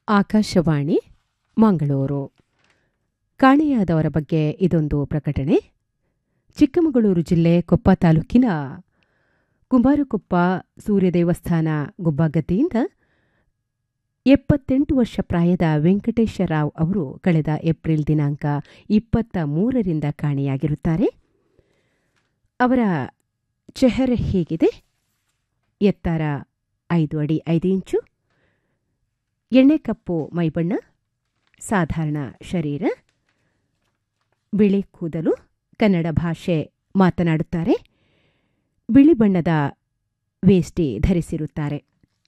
ಆಕಾಶವಾಣಿ ಮಂಗಳೂರು. ಕಾಣೆಯಾದವರ ಬಗ್ಗೆ ಇದೊಂದು ಪ್ರಕಟಣೆ. ಚಿಕ್ಕಮಗಳೂರು ಜಿಲ್ಲೆ ಕೊಪ್ಪ ತಾಲೂಕಿನ ಕುಂಬಾರಕೊಪ್ಪ ಸೂರ್ಯ ದೇವಸ್ಥಾನ ಗುಬ್ಬಗದ್ದೆಯಿಂದ 78 ವರ್ಷ ಪ್ರಾಯದ ವೆಂಕಟೇಶರಾವ್ ಅವರು ಕಳೆದ ಏಪ್ರಿಲ್ ದಿನಾಂಕ 23ರಿಂದ ಕಾಣೆಯಾಗಿರುತ್ತಾರೆ. ಅವರ ಚೆಹರೆ ಹೀಗಿದೆ: ಎತ್ತರ 5 ಅಡಿ 5 ಇಂಚು, ಎಣ್ಣೆಕಪ್ಪು ಮೈಬಣ್ಣ, ಸಾಧಾರಣ ಶರೀರ, ಬಿಳಿ ಕೂದಲು, ಕನ್ನಡ ಭಾಷೆ ಮಾತನಾಡುತ್ತಾರೆ, ಬಿಳಿ ಬಣ್ಣದ ವೇಷ್ಟಿ ಧರಿಸಿರುತ್ತಾರೆ.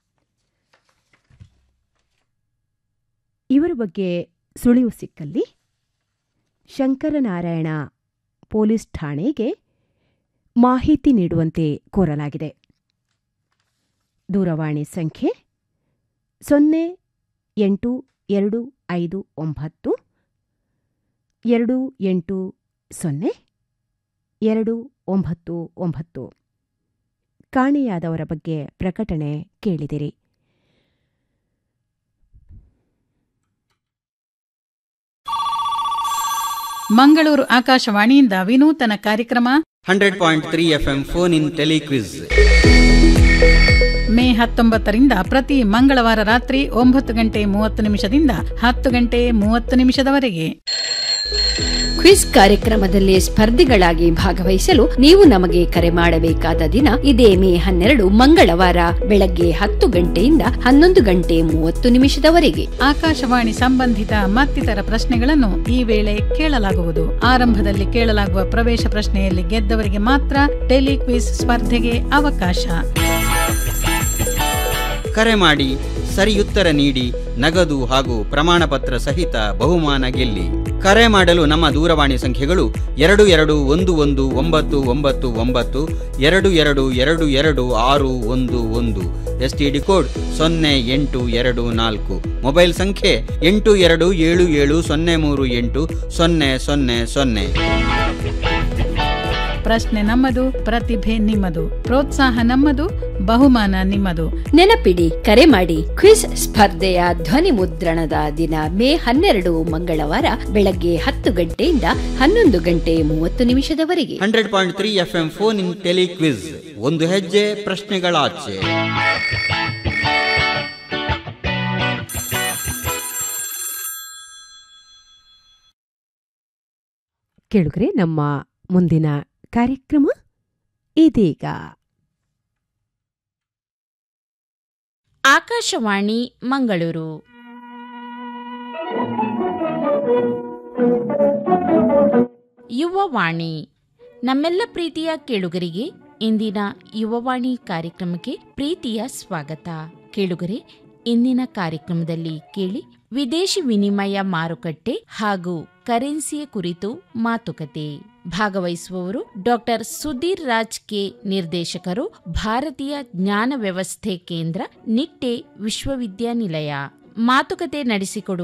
ಇವರ ಬಗ್ಗೆ ಸುಳಿವು ಸಿಕ್ಕಲ್ಲಿ ಶಂಕರನಾರಾಯಣ ಪೊಲೀಸ್ ಠಾಣೆಗೆ ಮಾಹಿತಿ ನೀಡುವಂತೆ ಕೋರಲಾಗಿದೆ. ದೂರವಾಣಿ ಸಂಖ್ಯೆ 0859280299. ಕಾಣೆಯಾದವರ ಬಗ್ಗೆ ಪ್ರಕಟಣೆ ಕೇಳಿದಿರಿ. ಮಂಗಳೂರು ಆಕಾಶವಾಣಿಯಿಂದ ವಿನೂತನ ಕಾರ್ಯಕ್ರಮ 100.3 FM phone in telequiz. May 19ರಿಂದ ಪ್ರತಿ ಮಂಗಳವಾರ ರಾತ್ರಿ 9:30 10:30 ಕ್ವಿಜ್ ಕಾರ್ಯಕ್ರಮದಲ್ಲಿ ಸ್ಪರ್ಧಿಗಳಾಗಿ ಭಾಗವಹಿಸಲು ನೀವು ನಮಗೆ ಕರೆ ಮಾಡಬೇಕಾದ ದಿನ ಇದೇ ಮೇ 12 ಮಂಗಳವಾರ ಬೆಳಗ್ಗೆ 10 ಗಂಟೆಯಿಂದ 11:30 ಆಕಾಶವಾಣಿ ಸಂಬಂಧಿತ ಮತ್ತಿತರ ಪ್ರಶ್ನೆಗಳನ್ನು ಈ ವೇಳೆ ಕೇಳಲಾಗುವುದು. ಆರಂಭದಲ್ಲಿ ಕೇಳಲಾಗುವ ಪ್ರವೇಶ ಪ್ರಶ್ನೆಯಲ್ಲಿ ಗೆದ್ದವರಿಗೆ ಮಾತ್ರ ಟೆಲಿಕ್ವಿಜ್ ಸ್ಪರ್ಧೆಗೆ ಅವಕಾಶ. ಕರೆ ಮಾಡಿ ಸರಿಯುತ್ತರ ನೀಡಿ ನಗದು ಹಾಗೂ ಪ್ರಮಾಣ ಪತ್ರ ಸಹಿತ ಬಹುಮಾನ ಗೆಲ್ಲಿ. ಕರೆ ಮಾಡಲು ನಮ್ಮ ದೂರವಾಣಿ ಸಂಖ್ಯೆಗಳು 22119999, 22222611, STD ಕೋಡ್ 0824, ಮೊಬೈಲ್ ಸಂಖ್ಯೆ 8277038000. ಪ್ರಶ್ನೆ ನಮ್ಮದು, ಪ್ರತಿಭೆ ನಿಮ್ಮದು, ಪ್ರೋತ್ಸಾಹ ನಮ್ಮದು, ಬಹುಮಾನ ನಿಮ್ಮದು. ನೆನಪಿಡಿ, ಕರೆ ಮಾಡಿ. ಕ್ವಿಜ್ ಸ್ಪರ್ಧೆಯ ಧ್ವನಿ ಮುದ್ರಣದ ದಿನ ಮೇ 12 ಮಂಗಳವಾರ ಬೆಳಗ್ಗೆ 10 ಗಂಟೆಯಿಂದ 11:30 100.3 FM ಫೋನ್ ಇನ್ ಟೆಲಿಕ್ವಿಜ್. ಒಂದು ಹೆಜ್ಜೆ ಪ್ರಶ್ನೆಗಳಾಚೆ. ಕೇಳುಗರೆ, ನಮ್ಮ ಮುಂದಿನ ಕಾರ್ಯಕ್ರಮ ಇದೀಗ. ಆಕಾಶವಾಣಿ ಮಂಗಳೂರು. ಯುವವಾಣಿ. ನಮ್ಮೆಲ್ಲ ಪ್ರೀತಿಯ ಕೇಳುಗರಿಗೆ ಇಂದಿನ ಯುವವಾಣಿ ಕಾರ್ಯಕ್ರಮಕ್ಕೆ ಪ್ರೀತಿಯ ಸ್ವಾಗತ. ಕೇಳುಗರೆ, ಇಂದಿನ ಕಾರ್ಯಕ್ರಮದಲ್ಲಿ ಕೇಳಿ ವಿದೇಶಿ ವಿನಿಮಯ ಮಾರುಕಟ್ಟೆ ಹಾಗೂ ಕರೆನ್ಸಿಯ ಕುರಿತು ಮಾತುಕತೆ. ಭಾಗವಹಿಸುವವರು ಡಾಕ್ಟರ್ ಸುಧೀರ್ ರಾಜ್ ಕೆ, ನಿರ್ದೇಶಕರು, ಭಾರತೀಯ ಜ್ಞಾನ ವ್ಯವಸ್ಥೆ ಕೇಂದ್ರ, ನಿಟ್ಟೆ ವಿಶ್ವವಿದ್ಯಾನಿಲಯ. ಮಾತುಕತೆ ನಡೆಸಿಕೊಡುವ